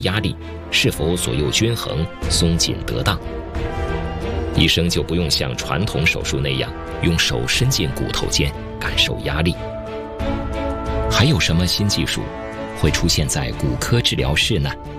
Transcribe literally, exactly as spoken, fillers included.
压力是否左右均衡、松紧得当。医生就不用像传统手术那样用手伸进骨头间感受压力。还有什么新技术会出现在骨科治疗室呢？